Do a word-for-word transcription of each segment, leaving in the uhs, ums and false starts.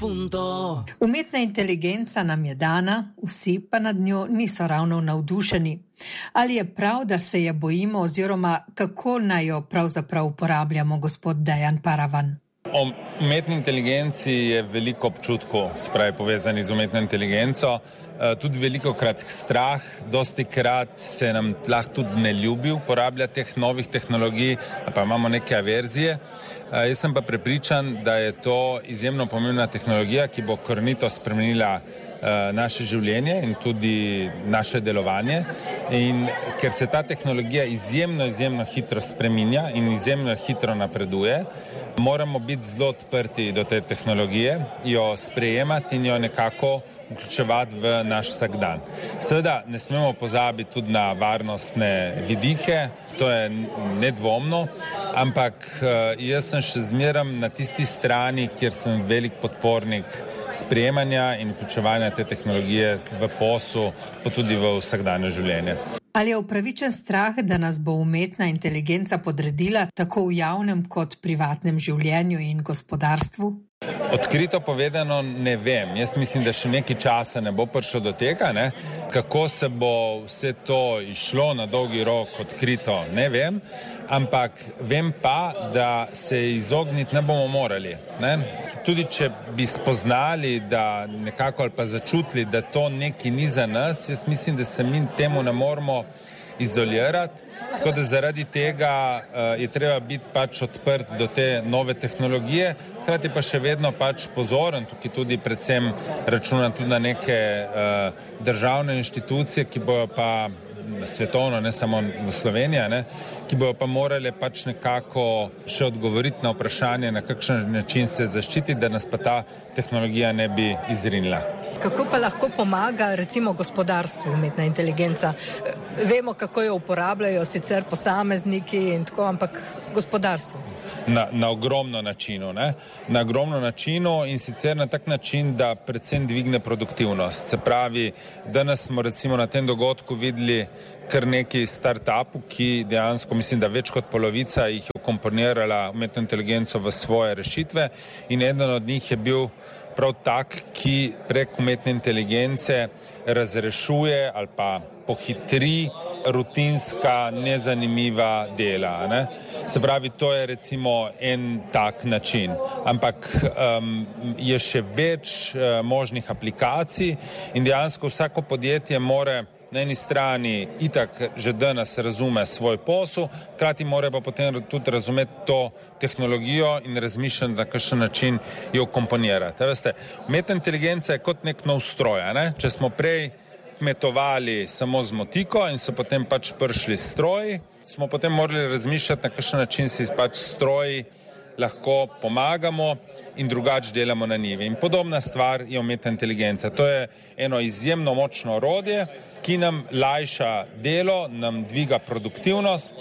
profundo. Umetna inteligenca nam je dana, vsi pa nad njo niso ravno navdušeni. Ali je prav, da se je bojimo oziroma kako naj jo pravzaprav uporabljamo, gospod Dejan Paravan? O umetni inteligenci je veliko občutkov, spravi povezani z umetno inteligenco, tudi veliko krat strah, dosti krat se nam lahko tudi ne ljubi uporabljati teh novih tehnologij, pa imamo neke averzije. Jaz sem pa prepričan, da je to izjemno pomembna tehnologija, ki bo korenito spremenila naše življenje in tudi naše delovanje. In ker se ta tehnologija izjemno, izjemno hitro spreminja in izjemno hitro napreduje, moramo biti zelo odprti do te tehnologije, jo sprejemati in jo nekako vključevati v naš vsakdan. Seveda ne smemo pozabiti tudi na varnostne vidike, to je nedvomno, ampak jaz sem še zmeraj na tisti strani, kjer sem velik podpornik sprejemanja in vključevanja te tehnologije v posel, pa tudi v vsakdanje življenje. Ali je upravičen strah, da nas bo umetna inteligenca podredila tako v javnem kot privatnem življenju in gospodarstvu? Odkrito povedano ne vem. Jaz mislim, da še nekaj časa ne bo prišlo do tega, ne? Kako se bo vse to išlo na dolgi rok, odkrito ne vem, ampak vem pa, da se izogniti ne bomo morali. Ne? Tudi če bi spoznali, da nekako ali pa začutili, da to nekaj ni za nas, jaz mislim, da se mi temu ne moramo izolirati, tako da zaradi tega uh, je treba biti pač odprt do te nove tehnologije, hkrati pa še vedno pač pozoren, tukaj tudi predvsem računam tudi na neke uh, državne inštitucije, ki bojo pa svetovno, ne samo v Sloveniji, ne, ki bojo pa morali pač nekako še odgovoriti na vprašanje, na kakšen način se zaščititi, da nas pa ta tehnologija ne bi izrinila. Kako pa lahko pomaga recimo gospodarstvu umetna inteligenca? Vemo, kako jo uporabljajo sicer posamezniki in tako, ampak gospodarstvo. Na, na ogromno načinu, ne? Na ogromno načinu in sicer na tak način, da predvsem dvigne produktivnost. Se pravi, danes smo recimo na tem dogodku videli kar neki start-upov, ki dejansko, mislim, da več kot polovica jih je ukomponirala umetno inteligenco v svoje rešitve in eden od njih je bil prav tak, ki prek umetne inteligence razrešuje ali pa pohitri rutinska, nezanimiva dela. Ne? Se pravi, to je recimo en tak način. Ampak um, je še več uh, možnih aplikacij in dejansko vsako podjetje more na eni strani itak že danes razume svoj posel, hkrati mora pa potem tudi razumeti to tehnologijo in razmišljati, na kakšen način jo komponirati. Veste, umetna inteligenca je kot nek nov stroj, ne? Če smo prej kmetovali samo z motiko in so potem pač prišli stroji, smo potem morali razmišljati, na kakšen način si pač stroji lahko pomagamo in drugače delamo na njivi. In podobna stvar je umetna inteligenca. To je eno izjemno močno orodje, ki nam lajša delo, nam dviga produktivnost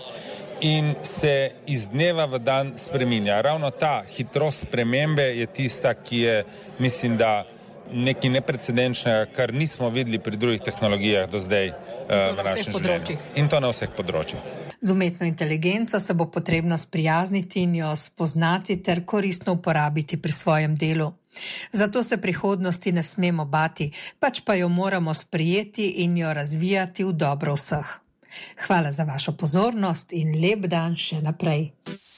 in se iz dneva v dan spreminja. Ravno ta hitrost spremembe je tista, ki je, mislim, da nekaj neprecedenčnega, kar nismo videli pri drugih tehnologijah do zdaj uh, v našem življenju. In to na vseh področjih. Z umetno inteligenco se bo potrebno sprijazniti in jo spoznati ter koristno uporabiti pri svojem delu. Zato se prihodnosti ne smemo bati, pač pa jo moramo sprijeti in jo razvijati v dobro vseh. Hvala za vašo pozornost in lep dan še naprej.